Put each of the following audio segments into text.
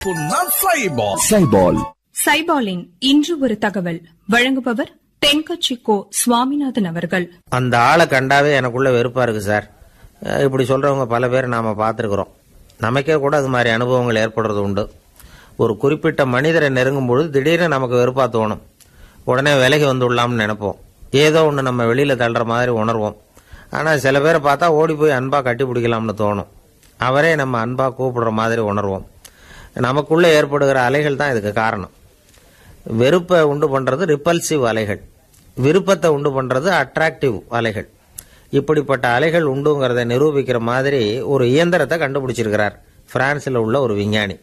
சைபாலின் இன்று ஒரு தகவல் வழங்குபவர் தென்கட்சி கோ சுவாமிநாதன் அவர்கள். அந்த ஆளை கண்டாவே எனக்குள்ள வெறுப்பா இருக்கு சார். இப்படி சொல்றவங்க பல பேர் நாம பார்த்துருக்குறோம். நமக்கே கூட அது மாதிரி அனுபவங்கள் ஏற்படுறது உண்டு. ஒரு குறிப்பிட்ட மனிதரை நெருங்கும் பொழுது திடீர்னு நமக்கு வெறுப்பா தோணும். உடனே விலகி வந்துடலாம்னு நினைப்போம். ஏதோ ஒன்று நம்ம வெளியில தள்ளுற மாதிரி உணர்வோம். ஆனால் சில பேரை பார்த்தா ஓடி போய் அன்பா கட்டி பிடிக்கலாம்னு தோணும். அவரே நம்ம அன்பா கூப்பிடுற மாதிரி உணர்வோம். நமக்குள்ளே ஏற்படுகிற அலைகள் தான் இதுக்கு காரணம். வெறுப்பை உண்டு பண்றது ரிப்பல்சிவ் அலைகள், விருப்பத்தை உண்டு பண்றது அட்ராக்டிவ் அலைகள். இப்படிப்பட்ட அலைகள் உண்டுங்கிறத நிரூபிக்கிற மாதிரி ஒரு இயந்திரத்தை கண்டுபிடிச்சிருக்கிறார் பிரான்சில் உள்ள ஒரு விஞ்ஞானி.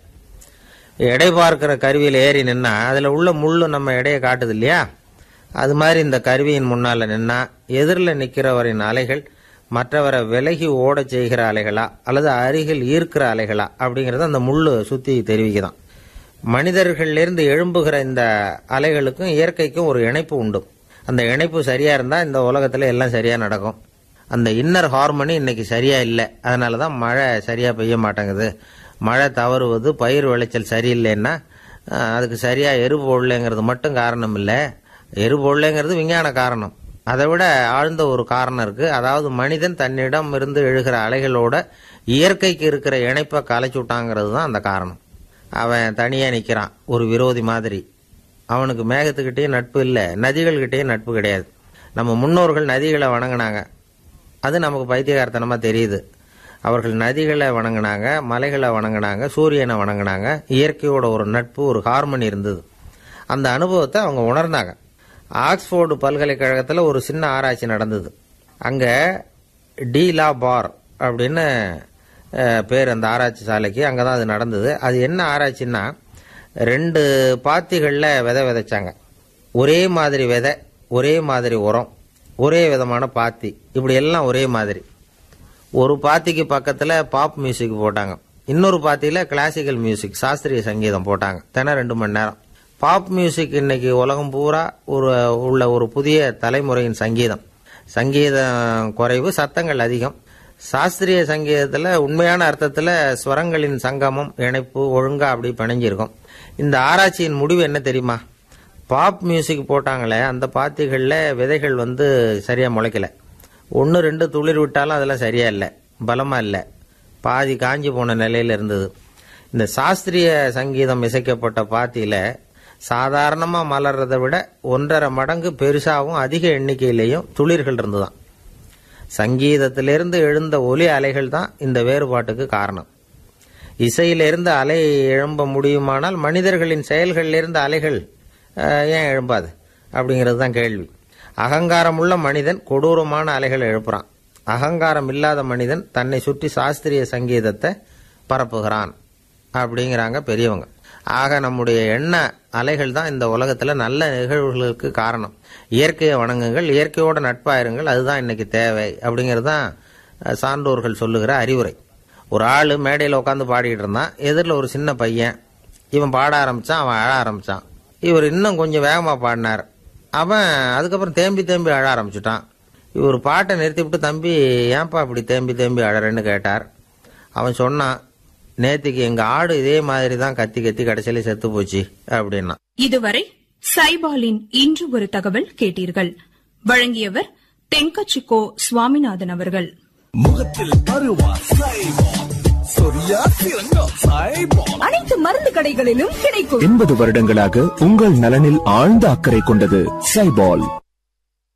எடை பார்க்கிற கருவியில் ஏறி நின்னா அதில் உள்ள முள்ளு நம்ம எடையை காட்டுது இல்லையா, அது மாதிரி இந்த கருவியின் முன்னால் நின்னா எதிரில் நிற்கிறவரின் அலைகள் மற்றவரை விலகி ஓட செய்கிற அலைகளா அல்லது அருகில் ஈர்க்கிற அலைகளா அப்படிங்கறத அந்த முள்ளு சுத்தி தெரிவிக்குதான். மனிதர்களிலிருந்து எழும்புகிற இந்த அலைகளுக்கும் இயற்கைக்கும் ஒரு இணைப்பு உண்டு. அந்த இணைப்பு சரியா இருந்தா இந்த உலகத்துல எல்லாம் சரியா நடக்கும். அந்த இன்னர் ஹார்மனி இன்னைக்கு சரியா இல்லை. அதனாலதான் மழை சரியா பெய்ய மாட்டேங்குது. மழை தவறுவது, பயிர் விளைச்சல் சரியில்லைன்னா அதுக்கு சரியா எரு போடலைங்கிறது மட்டும் காரணம் இல்லை. எரு போடலைங்கிறது விஞ்ஞான காரணம். அதை விட ஆழ்ந்த ஒரு காரணம் இருக்கு. அதாவது மனிதன் தன்னிடம் இருந்து எழுகிற அலைகளோட இயற்கைக்கு இருக்கிற இணைப்பை கலைச்சுட்டாங்கிறது தான் அந்த காரணம். அவன் தனியா நிற்கிறான், ஒரு விரோதி மாதிரி. அவனுக்கு மேகத்துக்கிட்டேயும் நட்பு இல்லை, நதிகள்கிட்டேயும் நட்பு கிடையாது. நம்ம முன்னோர்கள் நதிகளை வணங்கினாங்க, அது நமக்கு பைத்தியகாரத்தனமா தெரியுது. அவர்கள் நதிகளை வணங்கினாங்க, மலைகளை வணங்கினாங்க, சூரியனை வணங்கினாங்க. இயற்கையோட ஒரு நட்பு, ஒரு ஹார்மனி இருந்தது. அந்த அனுபவத்தை அவங்க உணர்ந்தாங்க. ஆக்ஸ்போர்டு பல்கலைக்கழகத்தில் ஒரு சின்ன ஆராய்ச்சி நடந்தது. அங்கே டி லா பார் அப்படின்னு பேர் அந்த ஆராய்ச்சி சாலைக்கு. அங்கே தான் அது நடந்தது. அது என்ன ஆராய்ச்சின்னா, 2 பாத்திகளில் விதை விதைச்சாங்க. ஒரே மாதிரி விதை, ஒரே மாதிரி உரம், ஒரே விதமான பாத்தி, இப்படி எல்லாம் ஒரே மாதிரி. ஒரு பாத்திக்கு பக்கத்தில் பாப் மியூசிக் போட்டாங்க, இன்னொரு பாத்தியில் கிளாசிக்கல் மியூசிக், சாஸ்திரிய சங்கீதம் போட்டாங்க. தினம் 2 மணி நேரம். பாப் மியூசிக் இன்னைக்கு உலகம் பூரா உள்ள ஒரு புதிய தலைமுறையின் சங்கீதம். சங்கீதம் குறைவு, சத்தங்கள் அதிகம். சாஸ்திரிய சங்கீதத்தில் உண்மையான அர்த்தத்தில் ஸ்வரங்களின் சங்கமம், இணைப்பு ஒழுங்கா அப்படி பிணைஞ்சிருக்கும். இந்த ஆராய்ச்சியின் முடிவு என்ன தெரியுமா? பாப் மியூசிக் போட்டாங்களே அந்த பாத்திகளில் விதைகள் சரியா முளைக்கல. 1-2 துளிர் விட்டாலும் அதெல்லாம் சரியா இல்லை, பலமா இல்லை, பாதி காஞ்சி போன நிலையில இருந்தது. இந்த சாஸ்திரிய சங்கீதம் இசைக்கப்பட்ட பாத்தியில சாதாரணமா மலர்றதை விட 1.5 மடங்கு பெருசாகவும் அதிக எண்ணிக்கையிலையும் துளிர்கள் இருந்துதான். சங்கீதத்திலிருந்து எழுந்த ஒலி அலைகள் தான் இந்த வேறுபாட்டுக்கு காரணம். இசையிலிருந்து அலை எழும்ப முடியுமானால் மனிதர்களின் செயல்களிலிருந்து அலைகள் ஏன் எழும்பாது அப்படிங்கிறது தான் கேள்வி. அகங்காரம் உள்ள மனிதன் கொடூரமான அலைகள் எழுப்புறான். அகங்காரம் இல்லாத மனிதன் தன்னை சுற்றி சாஸ்திரிய சங்கீதத்தை பரப்புகிறான் அப்படிங்கிறாங்க பெரியவங்க. ஆக நம்முடைய எண்ண அலைகள் தான் இந்த உலகத்துல நல்ல நிகழ்வுகளுக்கு காரணம். இயற்கையை வணங்குங்கள், இயற்கையோட நட்பாயிருங்கள், அதுதான் இன்னைக்கு தேவை அப்படிங்கிறது தான் சான்றோர்கள் சொல்லுகிற அறிவுரை. ஒரு ஆளு மேடையில் உட்காந்து பாடிட்டு இருந்தான். எதிரில் ஒரு சின்ன பையன். இவன் பாட ஆரம்பிச்சான், அவன் அழ ஆரம்பிச்சான். இவர் இன்னும் கொஞ்சம் வேகமா பாடினார். அவன் அதுக்கப்புறம் தேம்பி தேம்பி அழ ஆரம்பிச்சுட்டான். இவர் பாட்டை நிறுத்தி விட்டு, தம்பி ஏன்பா இப்படி தேம்பி தேம்பி அழறேன்னு கேட்டார். அவன் சொன்னான், நேத்திக்கு எங்க ஆடு இதே மாதிரி தான் கத்தி கத்தி கடைசியில செத்து போச்சு அப்படின்னா. இதுவரை சைபாலின் இன்று ஒரு தகவல் கேட்டீர்கள். வழங்கியவர் தென்கட்சி கோ சுவாமிநாதன் அவர்கள். முகத்தில் பருவா சைபால், சொரியா சிறங்கா சைபால், அனைத்து மருந்து கடைகளிலும் கிடைக்கும். 80 வருடங்களாக உங்கள் நலனில் ஆழ்ந்த அக்கறை கொண்டது சைபால்.